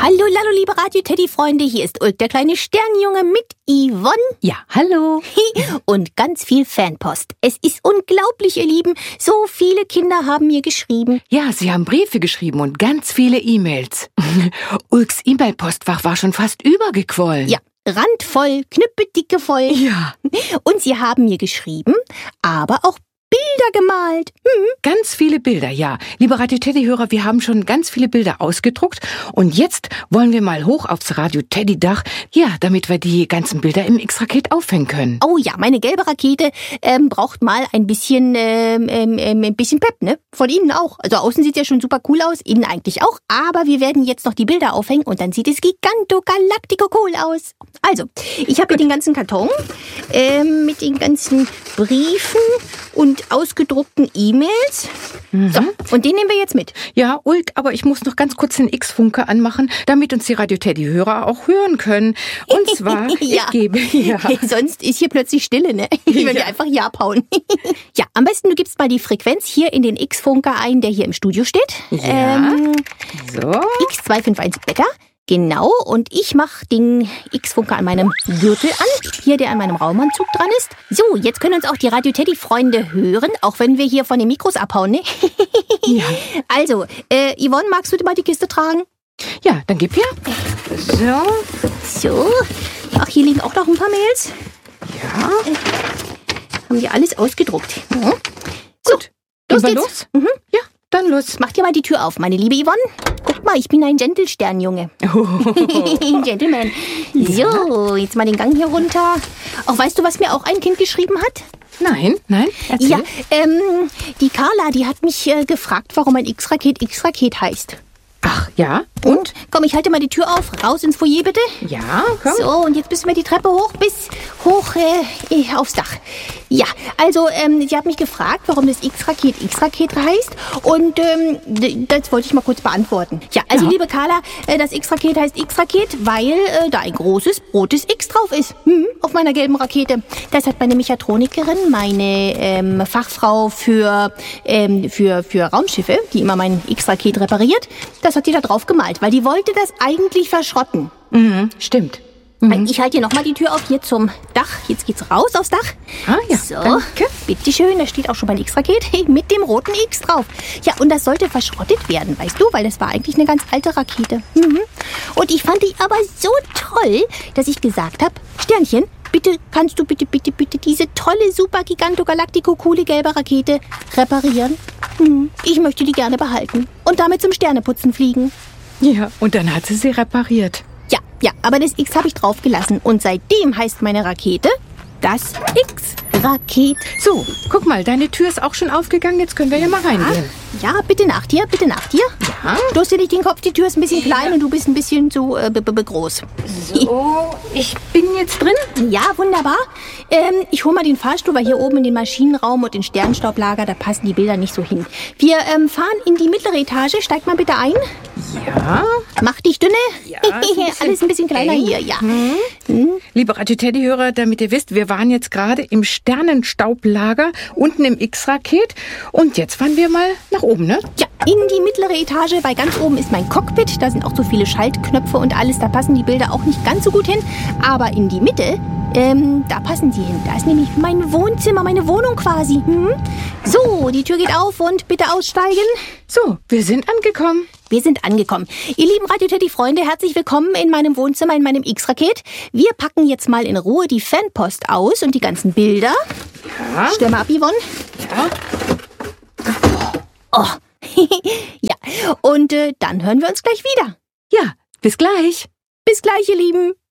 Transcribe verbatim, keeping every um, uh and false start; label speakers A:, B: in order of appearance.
A: Hallo, hallo, liebe Radio-Teddy-Freunde, hier ist Ulk, der kleine Sternjunge mit Yvonne.
B: Ja, hallo.
A: Und ganz viel Fanpost. Es ist unglaublich, ihr Lieben. So viele Kinder haben mir geschrieben.
B: Ja, sie haben Briefe geschrieben und ganz viele E-Mails. Ulks E-Mail-Postfach war schon fast übergequollen.
A: Ja, randvoll, knüppedicke voll.
B: Ja.
A: Und sie haben mir geschrieben, aber auch Bilder gemalt. Hm.
B: Ganz viele Bilder, ja. Liebe Radio-Teddy-Hörer, wir haben schon ganz viele Bilder ausgedruckt und jetzt wollen wir mal hoch aufs Radio-Teddy-Dach, ja, damit wir die ganzen Bilder im X-Raket aufhängen können.
A: Oh ja, meine gelbe Rakete ähm, braucht mal ein bisschen, ähm, ähm, ein bisschen Pep, ne? Von innen auch. Also außen sieht ja schon super cool aus, innen eigentlich auch. Aber wir werden jetzt noch die Bilder aufhängen und dann sieht es giganto-galactico cool aus. Also, ich habe hier den ganzen Karton ähm, mit den ganzen Briefen und ausgedruckten E-Mails.
B: Mhm.
A: So, und den nehmen wir jetzt mit.
B: Ja, Ulk, aber ich muss noch ganz kurz den X-Funke anmachen, damit uns die Radio-Teddy-Hörer auch hören können. Und zwar,
A: ja.
B: ich gebe hier...
A: Sonst ist hier plötzlich Stille, ne? Wenn
B: ja.
A: wir einfach hier abhauen. Ja, am besten du gibst mal die Frequenz hier in den X-Funker ein, der hier im Studio steht.
B: Ja,
A: ähm,
B: so.
A: X zwei fünf eins Beta. Genau, und ich mache den X-Funker an meinem Gürtel an, hier der an meinem Raumanzug dran ist. So, jetzt können uns auch die Radio-Teddy-Freunde hören, auch wenn wir hier von den Mikros abhauen, ne?
B: Ja.
A: Also, äh, Yvonne, magst du mal die Kiste tragen?
B: Ja, dann gib her. So.
A: So, ach, hier liegen auch noch ein paar Mails.
B: Ja.
A: Äh, haben wir alles ausgedruckt. Mhm. So,
B: Gut.
A: los
B: Gehen wir
A: geht's.
B: los?
A: Mhm.
B: Ja, dann los.
A: Mach dir mal die Tür auf, meine liebe Yvonne. Guck mal, ich bin ein Gentle-Sternjunge.
B: Oh.
A: Gentleman. So, jetzt mal den Gang hier runter. Auch weißt du, was mir auch ein Kind geschrieben hat?
B: Nein, nein, erzähl.
A: Ja, ähm, die Carla, die hat mich äh, gefragt, warum ein X-Raket X-Raket heißt.
B: Ach, ja?
A: Und? Komm, ich halte mal die Tür auf. Raus ins Foyer, bitte.
B: Ja, komm.
A: So, und jetzt müssen wir die Treppe hoch bis hoch äh, aufs Dach. Ja, also, ähm, sie hat mich gefragt, warum das X-Raket X-Raket heißt. Und ähm, d- das wollte ich mal kurz beantworten. Ja, also,
B: Ja.
A: liebe Carla, äh, das X-Raket heißt X-Raket, weil äh, da ein großes rotes X drauf ist. Hm, auf meiner gelben Rakete. Das hat meine Mechatronikerin, meine ähm, Fachfrau für, ähm, für, für Raumschiffe, die immer mein X-Raket repariert, das hat die da drauf gemalt, weil die wollte das eigentlich verschrotten.
B: Mhm, stimmt. Mhm.
A: Ich halte hier nochmal die Tür auf, hier zum Dach. Jetzt geht's raus aufs Dach.
B: Ah ja,
A: So,
B: danke.
A: bitteschön, da steht auch schon mein X-Raket hey, mit dem roten X drauf. Ja, und das sollte verschrottet werden, weißt du, weil das war eigentlich eine ganz alte Rakete. Mhm. Und ich fand die aber so toll, dass ich gesagt habe, Sternchen, bitte, kannst du bitte, bitte, bitte diese tolle, super, giganto-galactico, coole gelbe Rakete reparieren? Mhm. Ich möchte die gerne behalten und damit zum Sterneputzen fliegen.
B: Ja, und dann hat sie sie repariert.
A: Ja, ja, aber das X habe ich draufgelassen. Und seitdem heißt meine Rakete das X-Raket.
B: So, guck mal, deine Tür ist auch schon aufgegangen. Jetzt können wir ja mal reingehen.
A: Ja, bitte nach dir, bitte nach dir.
B: Ja.
A: Stoß dir nicht den Kopf, die Tür ist ein bisschen klein und du bist ein bisschen zu äh, b- b- groß.
B: So, ich bin jetzt drin.
A: Ja, wunderbar. Ähm, ich hole mal den Fahrstuhl, weil hier oben in den Maschinenraum und den Sternstaublager, da passen die Bilder nicht so hin. Wir ähm, fahren in die mittlere Etage. Steig mal bitte ein.
B: Ja.
A: Mach dich dünne.
B: Ja, ist ein bisschen
A: Alles ein bisschen kleiner
B: eng.
A: hier, ja.
B: Liebe Radio-Teddy-Hörer, damit ihr wisst, wir waren jetzt gerade im Sternenstaublager unten im X-Raket und jetzt fahren wir mal nach oben, ne?
A: Ja, in die mittlere Etage, weil ganz oben ist mein Cockpit. Da sind auch so viele Schaltknöpfe und alles. Da passen die Bilder auch nicht ganz so gut hin. Aber in die Mitte, ähm, da passen sie hin. Da ist nämlich mein Wohnzimmer, meine Wohnung quasi. Hm? So, die Tür geht auf und bitte aussteigen.
B: So, wir sind angekommen.
A: Wir sind angekommen. Ihr lieben Radio-Teddy-Freunde, herzlich willkommen in meinem Wohnzimmer, in meinem X-Raket. Wir packen jetzt mal in Ruhe die Fanpost aus und die ganzen Bilder.
B: Ja.
A: Stell mal ab, Yvonne.
B: Ja.
A: Oh, ja. Und äh, dann hören wir uns gleich wieder.
B: Ja, bis gleich.
A: Bis gleich, ihr Lieben.